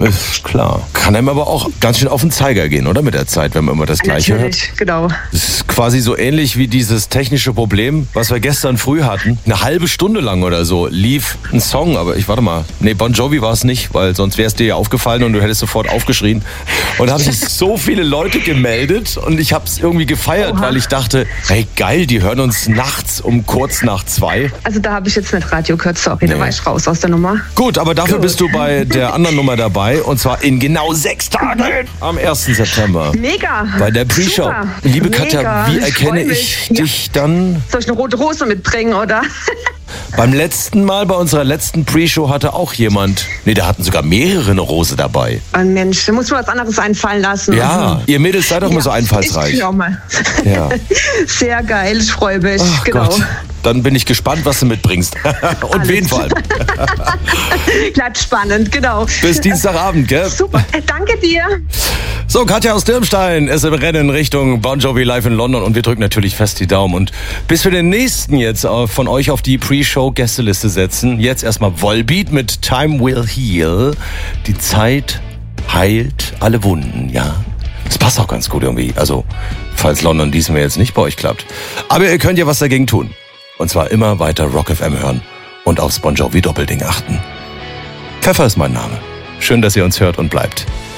Ist klar. Kann einem aber auch ganz schön auf den Zeiger gehen, oder? Mit der Zeit, wenn man immer das Gleiche Natürlich, hört. genau. Das ist quasi so ähnlich wie dieses technische Problem, was wir gestern früh hatten. Eine halbe Stunde lang oder so lief ein Song, aber Bon Jovi war es nicht, weil sonst wäre es dir ja aufgefallen und du hättest sofort aufgeschrien. Und da haben sich so viele Leute gemeldet und ich habe es irgendwie gefeiert, weil ich dachte, hey geil, die hören uns nachts um kurz nach 2. Also da habe ich jetzt nicht Radio gehört, sorry, da war ich raus aus der Nummer. Gut, aber dafür bist du bei der anderen Nummer dabei und zwar in genau 6 Tagen am 1. September. Mega. Bei der Pre-Show. Super. Liebe Mega. Katja, wie erkenne freu ich mich. dich dann? Soll ich eine rote Hose mitbringen, oder? Beim letzten Mal, bei unserer letzten Pre-Show hatte auch jemand, da hatten sogar mehrere eine Rose dabei. Oh Mensch, da muss mir was anderes einfallen lassen. Ja, ihr Mädels seid doch immer so einfallsreich. Ich auch mal. Ja. Sehr geil, ich freue mich. Ach genau. Gott. Dann bin ich gespannt, was du mitbringst. Und Alles. wen vor allem. Bleibt spannend, genau. Bis Dienstagabend, gell? Super, danke dir. So, Katja aus Dirmstein ist im Rennen Richtung Bon Jovi live in London und wir drücken natürlich fest die Daumen. Und bis wir den nächsten jetzt von euch auf die Pre-Show-Gästeliste setzen, jetzt erstmal Volbeat mit Time Will Heal. Die Zeit heilt alle Wunden, ja. Das passt auch ganz gut irgendwie. Also, falls London diesmal jetzt nicht bei euch klappt. Aber ihr könnt ja was dagegen tun. Und zwar immer weiter Rock FM hören und aufs Bon Jovi Doppelding achten. Pfeffer ist mein Name. Schön, dass ihr uns hört und bleibt.